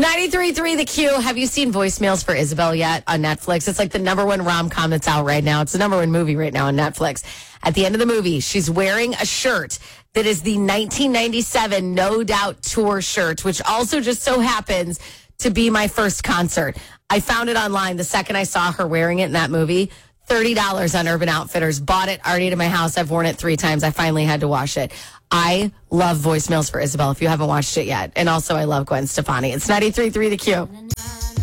93.3 The Q. Have you seen Voicemails for Isabel yet on Netflix? It's like the number one rom-com that's out right now. It's the number one movie right now on Netflix. At the end of the movie, she's wearing a shirt that is the 1997 No Doubt Tour shirt, which also just so happens to be my first concert. I found it online the second I saw her wearing it in that movie. $30 on Urban Outfitters. Bought it already to my house. I've worn it 3 times. I finally had to wash it. I love Voicemails for Isabel if you haven't watched it yet. And also I love Gwen Stefani. It's 93.3 The Q.